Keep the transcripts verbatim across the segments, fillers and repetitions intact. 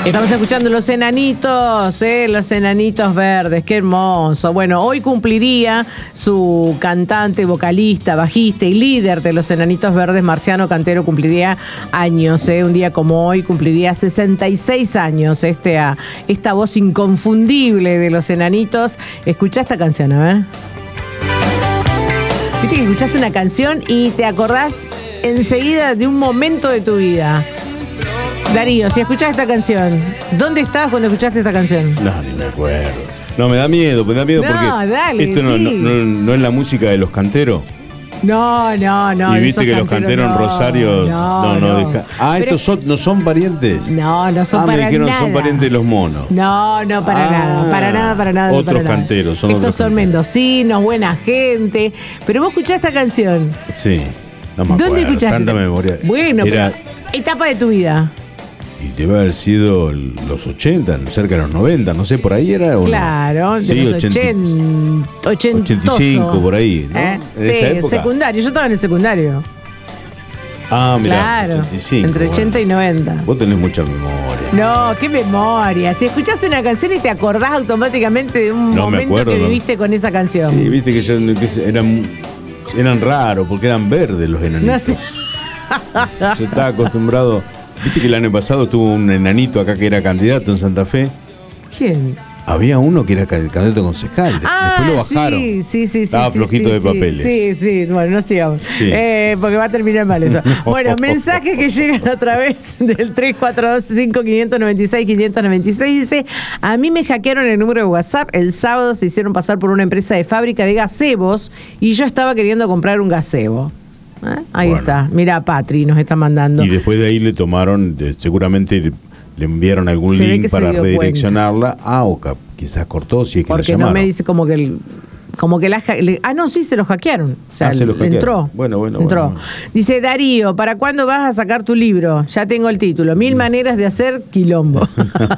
Estamos escuchando Los Enanitos, ¿eh? Los Enanitos Verdes, qué hermoso. Bueno, hoy cumpliría su cantante, vocalista, bajista y líder de Los Enanitos Verdes, Marciano Cantero, cumpliría años, ¿eh? Un día como hoy cumpliría sesenta y seis años este, a, esta voz inconfundible de Los Enanitos. Escuchá esta canción, a ver. Viste que escuchás una canción y te acordás enseguida de un momento de tu vida. Darío, si escuchás esta canción, ¿dónde estabas cuando escuchaste esta canción? No, ni me acuerdo. No, me da miedo, me da miedo no, porque dale, esto no, sí. no, no, no es la música de los canteros. No, no, no. Y viste que los canteros no, en Rosario no, no, no, no. deja. Ah, Pero estos son, no son parientes. No, no son ah, para me dijeron nada. son parientes de los monos. No, no, para ah, nada, para nada, para nada. Otros para nada. canteros. Son Estos otros son canteros. mendocinos, buena gente. Pero vos escuchás esta canción. Sí, no me acuerdo. ¿Dónde escuchaste? Tanta memoria. Bueno, Era, pero etapa de tu vida. y debe haber sido los ochenta, cerca de los noventa, no sé, por ahí era. ¿O claro, no? de Sí, los ochenta, ochenta, ochenta y cinco, por ahí, ¿no? ¿Eh? En Sí, esa época. secundario. Yo estaba en el secundario. Ah, mira, Claro, ochenta y cinco, entre ochenta bueno. y noventa. Vos tenés mucha memoria. No, qué memoria. Si escuchás una canción y te acordás automáticamente de un No me momento acuerdo, que no. viviste con esa canción. Sí, viste que, yo, que eran, eran raros porque eran verdes los enanitos. No sé. Yo estaba acostumbrado. Viste que el año pasado tuvo un enanito acá que era candidato en Santa Fe. ¿Quién? Había uno que era candidato concejal. Ah, Después lo bajaron. sí, sí, sí. Estaba sí, flojito sí, de sí, papeles. Sí, sí, bueno, no sigamos. Sí. Eh, porque va a terminar mal eso. No. Bueno, mensajes que llegan a través del tres cuatro dos cinco cinco nueve seis cinco nueve seis. Dice, a mí me hackearon el número de WhatsApp. El sábado se hicieron pasar por una empresa de fábrica de gazebos y yo estaba queriendo comprar un gazebo. ¿Eh? Ahí Bueno. está. Mira, Patri nos está mandando. Y después de ahí le tomaron, de- seguramente le, le enviaron algún Se ve link que se para dio redireccionarla. Ah, o ca- quizás cortó, si es que la Porque no llamaron. me dice como que el, como que la ha- le- ah no sí se lo hackearon, o sea, Ah, se lo hackearon. entró Bueno, bueno, entró. bueno, bueno. Dice Darío, ¿para cuándo vas a sacar tu libro? Ya tengo el título, Mil maneras de hacer quilombo.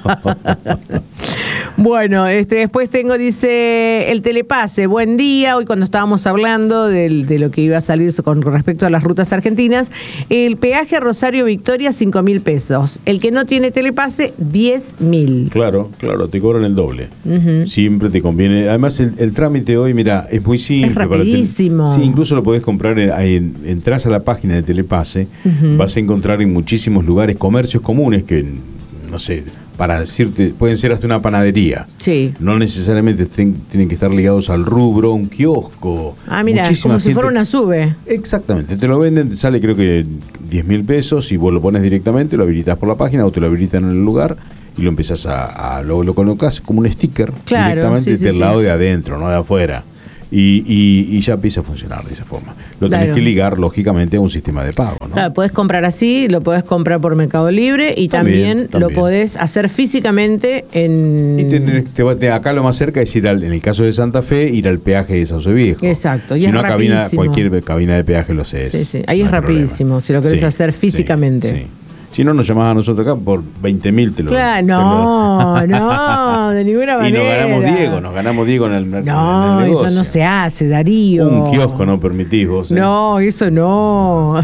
Bueno, este, después tengo, dice, el telepase, buen día. Hoy cuando estábamos hablando del- de lo que iba a salir con respecto a las rutas argentinas, el peaje a Rosario Victoria, cinco mil pesos. El que no tiene telepase, diez mil. Claro, claro, te cobran el doble. Siempre te conviene. Además, el, el trámite hoy, mira, es muy simple. Es para el rapidísimo. tele- sí, incluso lo podés comprar. En, ahí en- entras a la página de Telepase, vas a encontrar en muchísimos lugares comercios comunes que, no sé, para decirte, pueden ser hasta una panadería. Sí. No necesariamente ten- tienen que estar ligados al rubro, un kiosco. Ah, mira, Muchísima como si fuera gente- una sube. Exactamente, te lo venden, te sale creo que diez mil pesos y vos lo pones directamente, lo habilitas por la página o te lo habilitan en el lugar y lo empezás a, a lo, lo colocas como un sticker Claro, directamente sí, sí, del sí. lado de adentro, no de afuera. Y, y, y ya empieza a funcionar de esa forma. Lo tenés Claro. que ligar, lógicamente, a un sistema de pago, ¿no? Claro, podés comprar así, lo podés comprar por Mercado Libre y también, También, también. lo podés hacer físicamente en... Y tener- te va- te- acá lo más cerca es ir al, en el caso de Santa Fe, ir al peaje de Sauce Viejo. Exacto, y si es no, cabina, rapidísimo. cualquier cabina de peaje lo haces. Sí, sí, ahí no es hay problema. rapidísimo, si lo querés hacer físicamente. sí. Si no, nos llamás a nosotros acá por veinte mil te lo Claro, te lo- no, no, de ninguna Y manera. nos ganamos Diego, nos ganamos Diego en el mercado. No, eso no se hace, Darío. Un kiosco no permitís vos. ¿eh? No, eso no.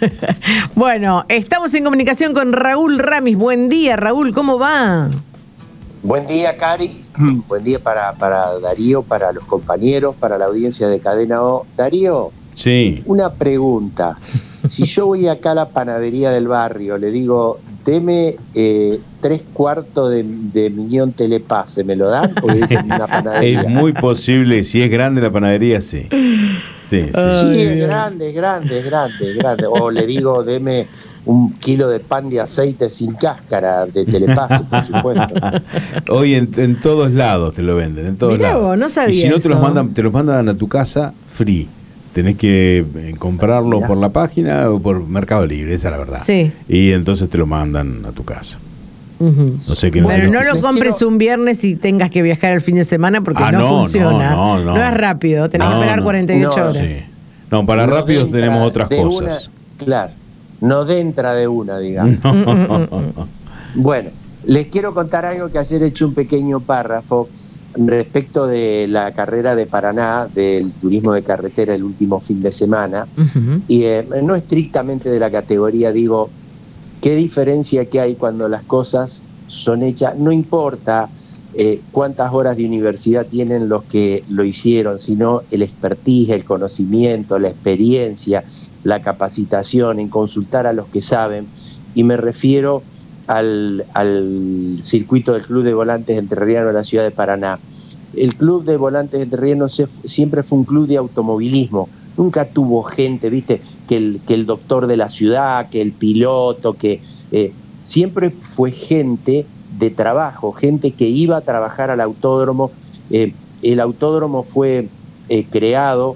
Bueno, estamos en comunicación con Raúl Ramis. Buen día, Raúl, ¿cómo va? Buen día, Cari. Buen día para, para Darío, para los compañeros, para la audiencia de Cadena O. Darío, Sí. una pregunta. Si yo voy acá a la panadería del barrio, le digo, deme eh, tres cuartos de, de miñón telepase, ¿me lo dan? Porque es una panadería. Es muy posible, si es grande la panadería, sí. Sí, sí. Sí, Ay, es Dios. grande, es grande, es grande, es grande. O le digo, deme un kilo de pan de aceite sin cáscara de telepase, por supuesto. Hoy en, en todos lados te lo venden, en todos Mirá lados. vos, no sabía y si no te los eso. mandan, te los mandan a tu casa free. Tenés que eh, comprarlo Mirá. por la página o por Mercado Libre, esa es la verdad. Sí. Y entonces te lo mandan a tu casa. Ujú. No sé qué Pero no les lo compres quiero- un viernes y tengas que viajar el fin de semana porque Ah, no, no, funciona. no, no, no. es rápido, tenés No, que esperar no. cuarenta y ocho No, horas. Sí. No, para No rápidos entra tenemos otras de cosas. una- claro, no de entra de una, digamos. No. Bueno, les quiero contar algo que ayer he hecho un pequeño párrafo respecto de la carrera de Paraná, del turismo de carretera el último fin de semana. Ujú. Y eh, no estrictamente de la categoría, digo, qué diferencia que hay cuando las cosas son hechas, no importa eh, cuántas horas de universidad tienen los que lo hicieron, sino el expertise, el conocimiento, la experiencia, la capacitación en consultar a los que saben, y me refiero al, al circuito del Club de Volantes Entrerriano de la ciudad de Paraná. El Club de Volantes Entrerriano se, siempre fue un club de automovilismo, nunca tuvo gente, viste, que el, que el doctor de la ciudad, que el piloto, que eh, siempre fue gente de trabajo, gente que iba a trabajar al autódromo. Eh, el autódromo fue eh, creado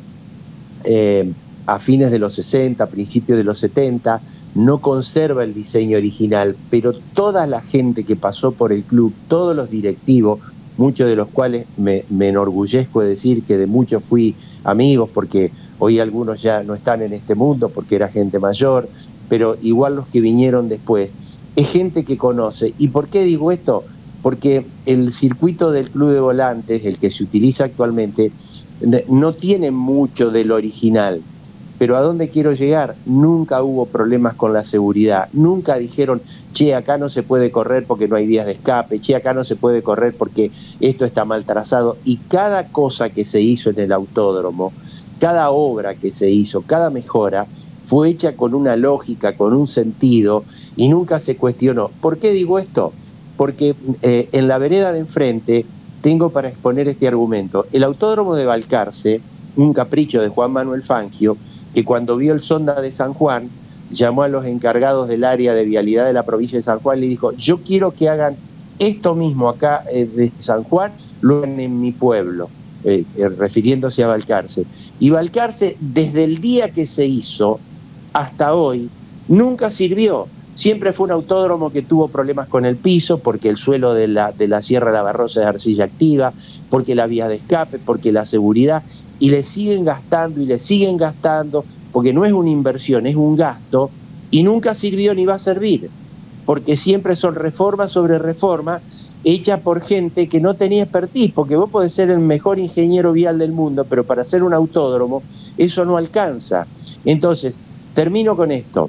eh, a fines de los sesenta, principios de los setenta, no conserva el diseño original, pero toda la gente que pasó por el club, todos los directivos, muchos de los cuales me, me enorgullezco de decir que de muchos fui amigos, porque hoy algunos ya no están en este mundo porque era gente mayor, pero igual los que vinieron después, es gente que conoce. ¿Y por qué digo esto? Porque el circuito del Club de Volantes, el que se utiliza actualmente, no tiene mucho del original. Pero ¿a dónde quiero llegar? Nunca hubo problemas con la seguridad, nunca dijeron, che, acá no se puede correr porque no hay vías de escape, che, acá no se puede correr porque esto está mal trazado. Y cada cosa que se hizo en el autódromo, cada obra que se hizo, cada mejora, fue hecha con una lógica, con un sentido, y nunca se cuestionó. ¿Por qué digo esto? Porque eh, en la vereda de enfrente tengo para exponer este argumento. El autódromo de Balcarce, un capricho de Juan Manuel Fangio, que cuando vio el Sonda de San Juan, llamó a los encargados del área de vialidad de la provincia de San Juan y le dijo, yo quiero que hagan esto mismo acá eh, de San Juan, lo hagan en mi pueblo, eh, eh, refiriéndose a Balcarce. Y Balcarce, desde el día que se hizo hasta hoy, nunca sirvió. Siempre fue un autódromo que tuvo problemas con el piso, porque el suelo de la, de la Sierra La Barrosa es arcilla activa, porque la vía de escape, porque la seguridad, y le siguen gastando y le siguen gastando, porque no es una inversión, es un gasto, y nunca sirvió ni va a servir, porque siempre son reformas sobre reformas hechas por gente que no tenía expertise, porque vos podés ser el mejor ingeniero vial del mundo, pero para hacer un autódromo eso no alcanza. Entonces, termino con esto.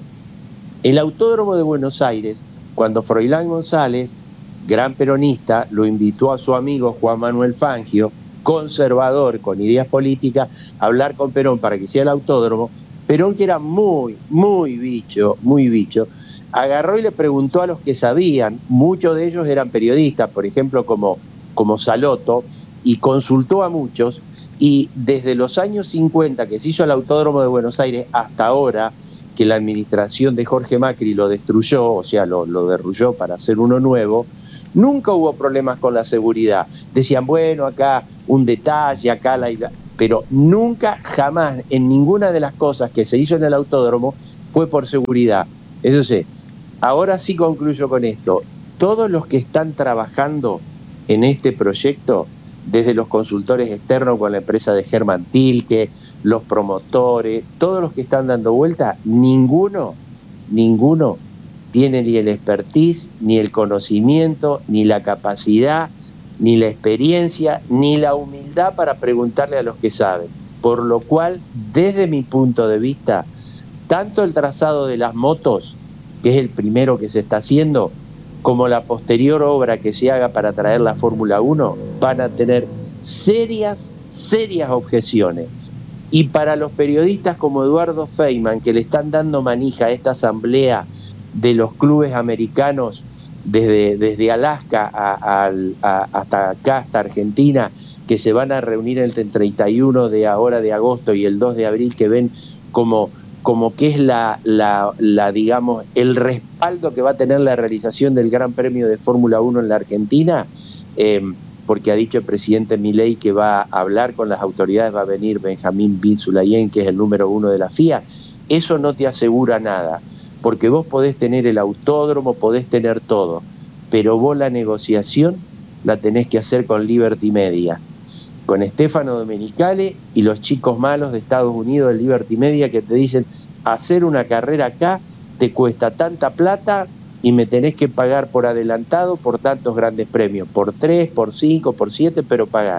El Autódromo de Buenos Aires, cuando Froilán González, gran peronista, lo invitó a su amigo Juan Manuel Fangio, conservador con ideas políticas, a hablar con Perón para que hiciera el autódromo, Perón, que era muy, muy bicho, muy bicho, agarró y le preguntó a los que sabían, muchos de ellos eran periodistas, por ejemplo como, como Salotto, y consultó a muchos, y desde los años cincuenta que se hizo el Autódromo de Buenos Aires hasta ahora, que la administración de Jorge Macri lo destruyó, o sea, lo, lo derrulló para hacer uno nuevo, nunca hubo problemas con la seguridad. Decían, bueno, acá un detalle, acá la... Pero nunca, jamás, en ninguna de las cosas que se hizo en el autódromo fue por seguridad. Entonces, ahora sí concluyo con esto. Todos los que están trabajando en este proyecto, desde los consultores externos con la empresa de Germán Tilke, los promotores, todos los que están dando vuelta, ninguno, ninguno tiene ni el expertise, ni el conocimiento, ni la capacidad, ni la experiencia, ni la humildad para preguntarle a los que saben. Por lo cual, desde mi punto de vista, tanto el trazado de las motos, que es el primero que se está haciendo, como la posterior obra que se haga para traer la Fórmula uno, van a tener serias, serias objeciones. Y para los periodistas como Eduardo Feynman, que le están dando manija a esta asamblea de los clubes americanos, desde, desde Alaska a, a, a, hasta acá, hasta Argentina, que se van a reunir el treinta y uno de ahora de agosto y el dos de abril, que ven como, como que es la, la, la, digamos, el respaldo que va a tener la realización del Gran Premio de Fórmula uno en la Argentina, eh, porque ha dicho el presidente Milei que va a hablar con las autoridades, va a venir Benjamín bin Sulayem, que es el número uno de la F I A. Eso no te asegura nada, porque vos podés tener el autódromo, podés tener todo, pero vos la negociación la tenés que hacer con Liberty Media, con Stefano Domenicali y los chicos malos de Estados Unidos de Liberty Media, que te dicen, hacer una carrera acá te cuesta tanta plata y me tenés que pagar por adelantado por tantos grandes premios, por tres, por cinco, por siete, pero pagar.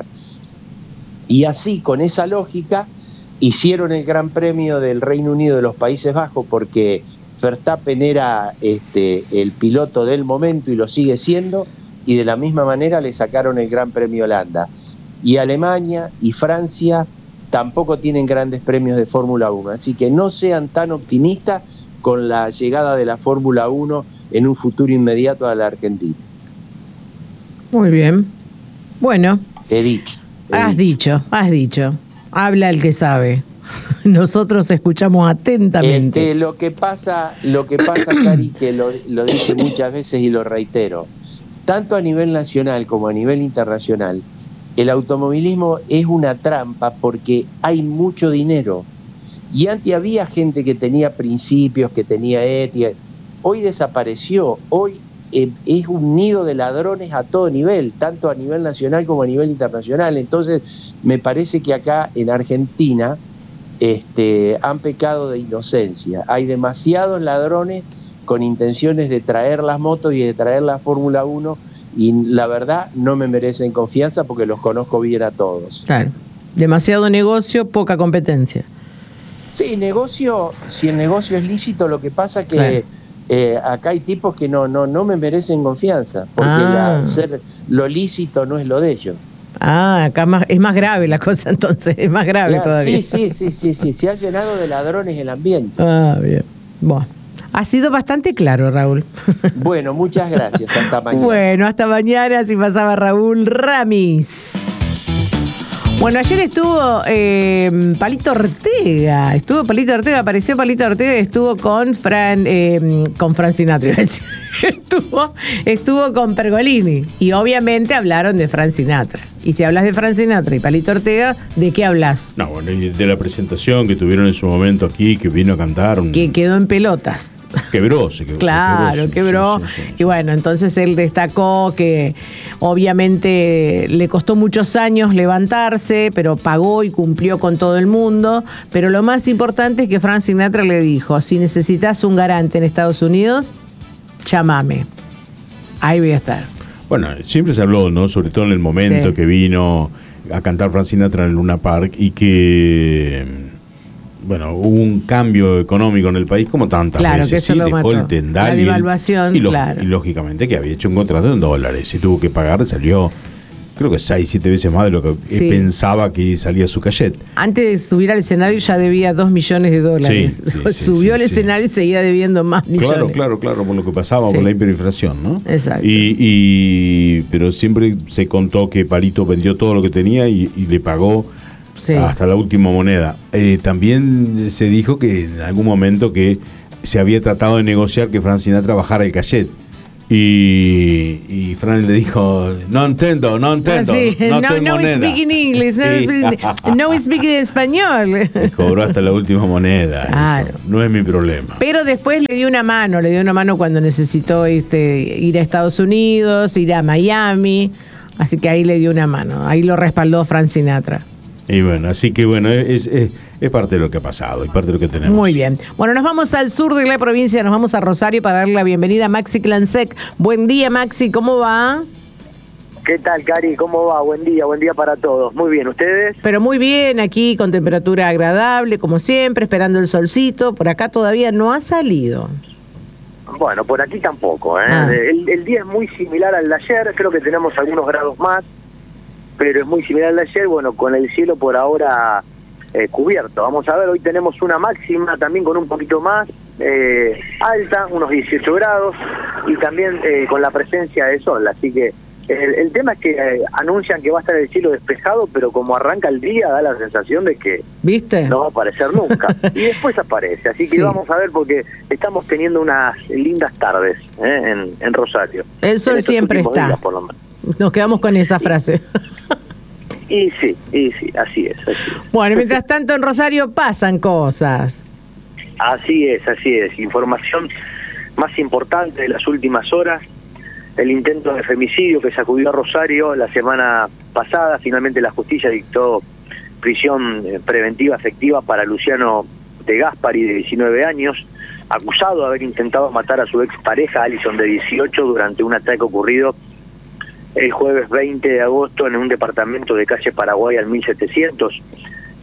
Y así, con esa lógica, hicieron el Gran Premio del Reino Unido de los Países Bajos, porque Verstappen era este, el piloto del momento y lo sigue siendo, y de la misma manera le sacaron el Gran Premio Holanda. Y Alemania y Francia tampoco tienen grandes premios de Fórmula uno, así que no sean tan optimistas con la llegada de la Fórmula uno en un futuro inmediato a la Argentina. Muy bien. Bueno. He dicho. He has dicho. dicho, has dicho. Habla el que sabe. Nosotros escuchamos atentamente. Este, lo que pasa, lo que pasa, Cari, que lo, lo dije muchas veces y lo reitero, tanto a nivel nacional como a nivel internacional, el automovilismo es una trampa porque hay mucho dinero. Y antes había gente que tenía principios, que tenía ética. Hoy desapareció. Hoy eh, es un nido de ladrones a todo nivel, tanto a nivel nacional como a nivel internacional. Entonces, me parece que acá en Argentina este, han pecado de inocencia. Hay demasiados ladrones con intenciones de traer las motos y de traer la Fórmula uno, y la verdad no me merecen confianza porque los conozco bien a todos. Claro. Demasiado negocio, poca competencia. Sí, negocio, si el negocio es lícito, lo que pasa que claro. eh, acá hay tipos que no, no, no me merecen confianza, porque ah. la, ser, lo lícito no es lo de ellos. Ah, acá más, es más grave la cosa entonces, es más grave Claro, todavía. Sí, sí, sí, sí, sí, se ha llenado de ladrones el ambiente. Ah, bien. Bueno, ha sido bastante claro, Raúl. Bueno, muchas gracias, hasta mañana. Bueno, hasta mañana, si pasaba Raúl Ramis. Bueno, ayer estuvo eh, Palito Ortega, estuvo Palito Ortega, apareció Palito Ortega y estuvo con Fran, eh, con Fran Sinatra, iba a decir. estuvo, estuvo con Pergolini y obviamente hablaron de Fran Sinatra. Y si hablas de Fran Sinatra y Palito Ortega, ¿de qué hablas? No, bueno, y de la presentación que tuvieron en su momento aquí, que vino a cantar. Un... Que quedó en pelotas. Quebró, se quebró. Claro, quebró, quebró. Sí, sí, sí, sí. Y bueno, entonces él destacó que obviamente le costó muchos años levantarse, pero pagó y cumplió con todo el mundo. Pero lo más importante es que Frank Sinatra le dijo, si necesitas un garante en Estados Unidos, llámame. Ahí voy a estar. Bueno, siempre se habló, ¿no? Sobre todo en el momento Sí. que vino a cantar Frank Sinatra en el Luna Park y que... Bueno, hubo un cambio económico en el país como tantas claro, veces. que eso sí, lo dejó mató. el tendal. La y el- devaluación, y, lo- claro. y lógicamente que había hecho un contrato en dólares. Y tuvo que pagar, salió, creo que seis, siete veces más de lo que Sí. pensaba que salía su cachet. Antes de subir al escenario ya debía dos millones de dólares. Sí, sí, sí, Subió sí, al sí. escenario y seguía debiendo más millones. Claro, claro, claro, por lo que pasaba Sí. con la hiperinflación, ¿no? Exacto. Y, y pero siempre se contó que Palito vendió todo lo que tenía y, y le pagó Sí. hasta la última moneda. Eh, también se dijo que en algún momento que se había tratado de negociar que Frank Sinatra bajara el cachet. Y, y Fran le dijo, no entiendo, no entiendo. Sí, no, no, tengo no moneda". speak in English, no, Sí. no speak in español. Y cobró hasta la última moneda. Claro. Dijo, no es mi problema. Pero después le dio una mano, le dio una mano cuando necesitó este, ir a Estados Unidos, ir a Miami, así que ahí le dio una mano, ahí lo respaldó Frank Sinatra. Y bueno, así que bueno, es, es, es parte de lo que ha pasado y parte de lo que tenemos. Muy bien. Bueno, nos vamos al sur de la provincia, nos vamos a Rosario para darle la bienvenida a Maxi Clansec. Buen día, Maxi, ¿cómo va? ¿Qué tal, Cari? ¿Cómo va? Buen día, buen día para todos. Muy bien, ¿ustedes? Pero muy bien, aquí con temperatura agradable, como siempre, esperando el solcito. Por acá todavía no ha salido. Bueno, por aquí tampoco, ¿eh? Ah. El, el día es muy similar al de ayer, creo que tenemos algunos grados más, pero es muy similar al de ayer, bueno, con el cielo por ahora eh, cubierto. Vamos a ver, hoy tenemos una máxima también con un poquito más eh, alta, unos dieciocho grados, y también eh, con la presencia de sol, así que el, el tema es que eh, anuncian que va a estar el cielo despejado, pero como arranca el día da la sensación de que ¿Viste? no va a aparecer nunca. Y después aparece. Así que Sí. vamos a ver porque estamos teniendo unas lindas tardes ¿eh? en, en Rosario. El sol En estos siempre últimos está. días, por lo menos. Nos quedamos con esa frase. Y sí, y sí, así es. Así es. Bueno, mientras tanto en Rosario pasan cosas. Así es, así es. Información más importante de las últimas horas. El intento de femicidio que sacudió a Rosario la semana pasada. Finalmente la justicia dictó prisión eh, preventiva efectiva para Luciano de Gaspari, de diecinueve años, acusado de haber intentado matar a su expareja Alison, de dieciocho, durante un ataque ocurrido el jueves veinte de agosto en un departamento de calle Paraguay al mil setecientos.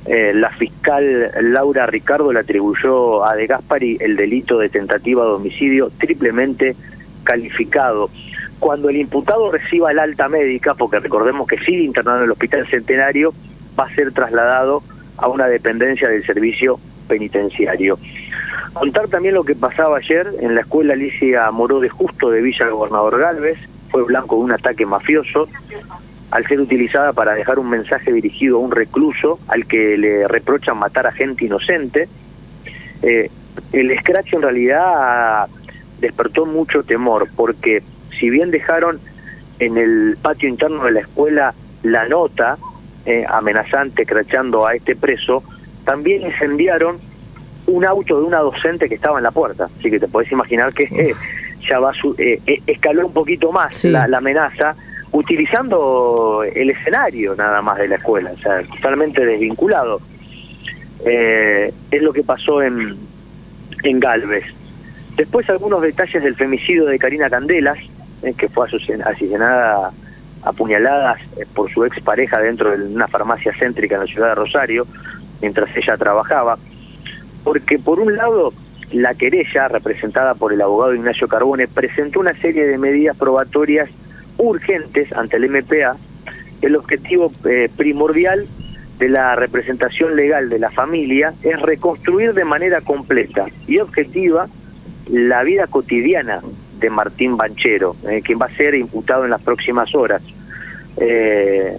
eh, la fiscal Laura Ricardo le atribuyó a De Gasperi el delito de tentativa de homicidio triplemente calificado. Cuando el imputado reciba el alta médica, porque recordemos que sigue internado en el Hospital Centenario, va a ser trasladado a una dependencia del servicio penitenciario. Contar también lo que pasaba ayer en la escuela Alicia Moró de Justo de Villa Gobernador Galvez. Fue blanco de un ataque mafioso al ser utilizada para dejar un mensaje dirigido a un recluso al que le reprochan matar a gente inocente. Eh, el scratch en realidad despertó mucho temor, porque si bien dejaron en el patio interno de la escuela la nota eh, amenazante, crachando a este preso, también incendiaron un auto de una docente que estaba en la puerta. Así que te podés imaginar que eh, ya va su, eh, eh, escaló un poquito más sí. la, la amenaza, utilizando el escenario nada más de la escuela, o sea, totalmente desvinculado. Eh, es lo que pasó en, en Galvez. Después algunos detalles del femicidio de Karina Candelas, eh, que fue asesinada a puñaladas eh, por su expareja dentro de una farmacia céntrica en la ciudad de Rosario, mientras ella trabajaba. Porque por un lado, la querella, representada por el abogado Ignacio Carbone, presentó una serie de medidas probatorias urgentes ante el M P A. El objetivo eh, primordial de la representación legal de la familia es reconstruir de manera completa y objetiva la vida cotidiana de Martín Banchero, eh, quien va a ser imputado en las próximas horas. Eh,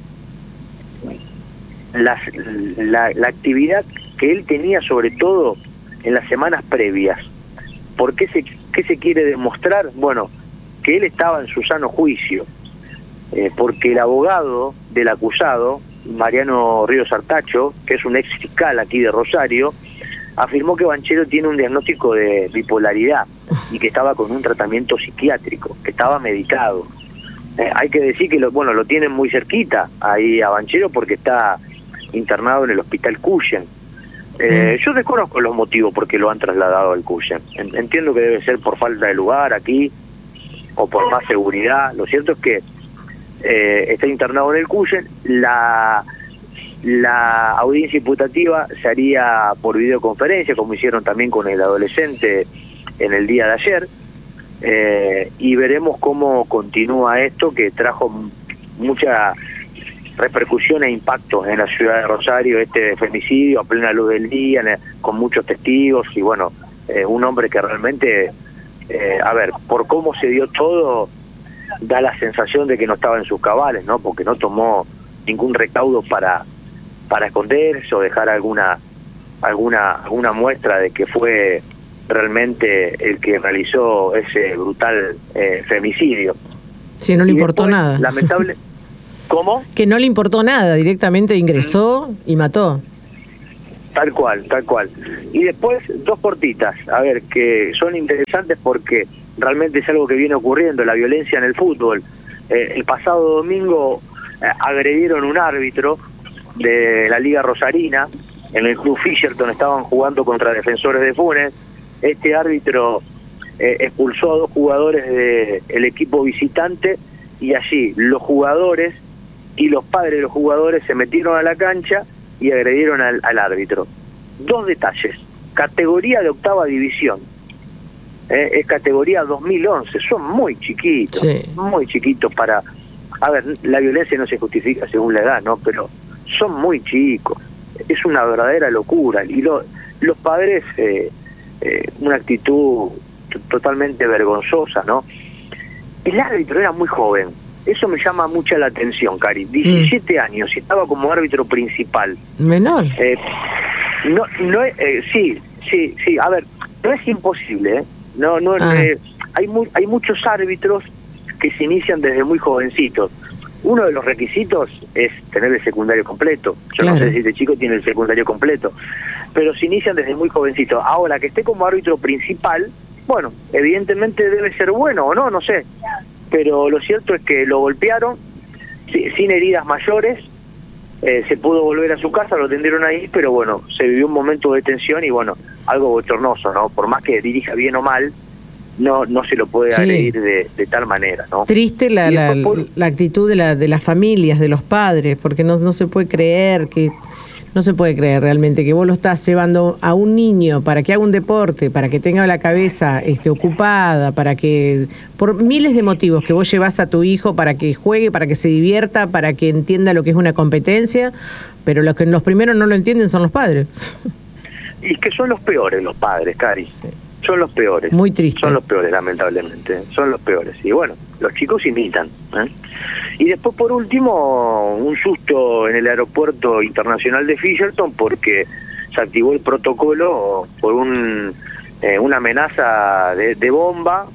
las, la, la actividad que él tenía sobre todo en las semanas previas. ¿Por qué se, qué se quiere demostrar? Bueno, que él estaba en su sano juicio, eh, porque el abogado del acusado, Mariano Ríos Artacho, que es un ex fiscal aquí de Rosario, afirmó que Banchero tiene un diagnóstico de bipolaridad y que estaba con un tratamiento psiquiátrico, que estaba medicado. Eh, hay que decir que lo, bueno, lo tienen muy cerquita ahí a Banchero porque está internado en el Hospital Cuyen. Eh, yo desconozco los motivos por qué lo han trasladado al Cuyen. Entiendo que debe ser por falta de lugar aquí o por más seguridad. Lo cierto es que eh, está internado en el Cuyen. La, la audiencia imputativa se haría por videoconferencia, como hicieron también con el adolescente en el día de ayer, eh, y veremos cómo continúa esto, que trajo mucha repercusión e impacto en la ciudad de Rosario, este femicidio a plena luz del día, con muchos testigos, y bueno, eh, un hombre que realmente, eh, a ver, por cómo se dio todo, da la sensación de que no estaba en sus cabales, ¿no? Porque no tomó ningún recaudo para para esconderse o dejar alguna alguna alguna muestra de que fue realmente el que realizó ese brutal eh, femicidio. Sí, no le y importó después, nada. Lamentable. ¿Cómo? Que no le importó nada, directamente ingresó mm. y mató. Tal cual, tal cual. Y después dos cortitas, a ver, que son interesantes porque realmente es algo que viene ocurriendo, la violencia en el fútbol. Eh, el pasado domingo eh, agredieron un árbitro de la Liga Rosarina, en el Club Fisherton estaban jugando contra Defensores de Funes. Este árbitro eh, expulsó a dos jugadores del equipo visitante y allí los jugadores y los padres de los jugadores se metieron a la cancha y agredieron al, al árbitro. Dos detalles: categoría de octava división, eh, es categoría dos mil once, son muy chiquitos, sí. muy chiquitos para... A ver, la violencia no se justifica según la edad, ¿no? Pero son muy chicos, es una verdadera locura. Y lo, los padres, eh, eh, una actitud t- totalmente vergonzosa, ¿no? El árbitro era muy joven. Eso me llama mucha la atención, Cari. diecisiete mm. años y estaba como árbitro principal. Menor. Eh, no, no, eh, sí, sí, sí. A ver, no es imposible, ¿eh? No, no. Ah. Eh, hay muy, hay muchos árbitros que se inician desde muy jovencitos. Uno de los requisitos es tener el secundario completo. Yo claro. no sé si este chico tiene el secundario completo, pero se inician desde muy jovencitos. Ahora, que esté como árbitro principal, bueno, evidentemente debe ser bueno o no, no sé. Pero lo cierto es que lo golpearon sin heridas mayores, eh, se pudo volver a su casa, lo atendieron ahí, pero bueno, se vivió un momento de tensión y bueno, algo bochornoso, ¿no? Por más que dirija bien o mal, no no se lo puede sí. agredir de, de tal manera, ¿no? Triste la, la, por... la actitud de, la, de las familias, de los padres, porque no, no se puede creer que No se puede creer realmente que vos lo estás llevando a un niño para que haga un deporte, para que tenga la cabeza este, ocupada, para que, por miles de motivos que vos llevas a tu hijo para que juegue, para que se divierta, para que entienda lo que es una competencia, pero los que los primeros no lo entienden son los padres. Y es que son los peores los padres, Cari. Sí. Son los peores. Muy triste. Son los peores, lamentablemente. Son los peores. Y bueno, los chicos imitan. ¿eh? Y después, por último, un susto en el aeropuerto internacional de Fisherton porque se activó el protocolo por un eh, una amenaza de, de bomba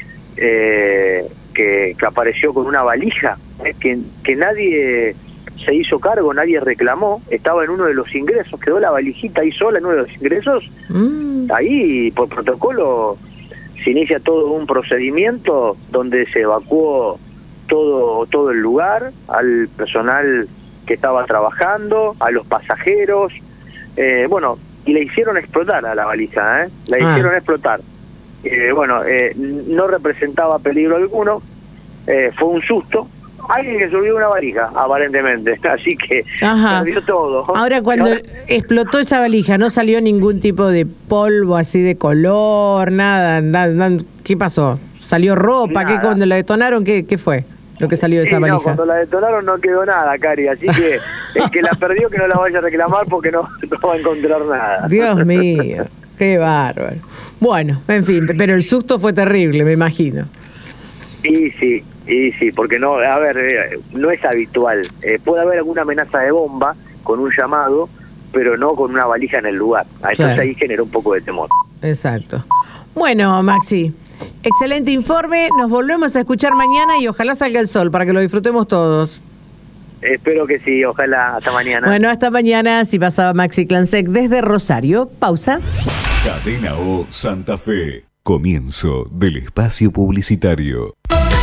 eh, que, que apareció con una valija eh, que, que nadie se hizo cargo, nadie reclamó, estaba en uno de los ingresos, quedó la valijita ahí sola en uno de los ingresos, mm. ahí por protocolo se inicia todo un procedimiento donde se evacuó todo todo el lugar, al personal que estaba trabajando, a los pasajeros, eh, bueno, y le hicieron explotar a la valija, ¿eh? la ah. hicieron explotar. Eh, bueno, eh, no representaba peligro alguno, eh, fue un susto. Alguien que subió una valija, aparentemente, así que Ajá. perdió todo. Ahora, cuando ahora... explotó esa valija, ¿no salió ningún tipo de polvo así de color, nada? nada, nada ¿Qué pasó? ¿Salió ropa? Nada. ¿Qué cuando la detonaron? ¿Qué, qué fue lo que salió de esa sí, valija? No, cuando la detonaron no quedó nada, Cari, así que el que la perdió que no la vaya a reclamar porque no, no va a encontrar nada. Dios mío, qué bárbaro. Bueno, en fin, pero el susto fue terrible, me imagino. Y sí, y sí, porque no, a ver, eh, no es habitual. Eh, puede haber alguna amenaza de bomba con un llamado, pero no con una valija en el lugar. Entonces claro. ahí genera un poco de temor. Exacto. Bueno, Maxi, excelente informe. Nos volvemos a escuchar mañana y ojalá salga el sol para que lo disfrutemos todos. Espero que sí, ojalá. Hasta mañana. Bueno, hasta mañana. Así pasaba Maxi Clansec desde Rosario. Pausa. Cadena O Santa Fe. Comienzo del espacio publicitario.